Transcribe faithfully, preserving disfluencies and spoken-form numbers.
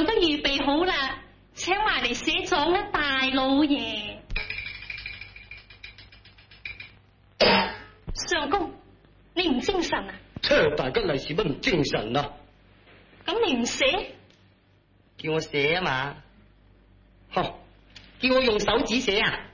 樣都預備好啦，請埋嚟寫狀啦，大老爺。相公，你唔精神啊？ 切，大吉利是乜唔精神啊？ 咁你唔寫？ 叫我寫啊嘛？嗬，叫我用手指寫啊？